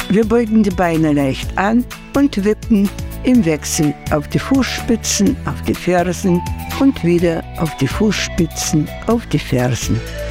Wir beugen die Beine leicht an und wippen im Wechsel auf die Fußspitzen, auf die Fersen und wieder auf die Fußspitzen, auf die Fersen.